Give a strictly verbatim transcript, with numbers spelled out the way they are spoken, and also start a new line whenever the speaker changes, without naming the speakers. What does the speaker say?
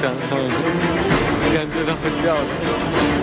伤害，感觉到很掉的。